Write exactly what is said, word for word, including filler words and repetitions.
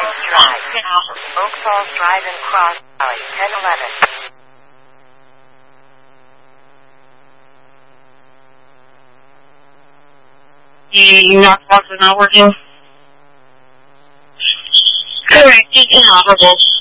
Falls Drive. Oak Falls Drive and Cross Valley, ten eleven. The knockbox is not working? Correct, it's inoperable.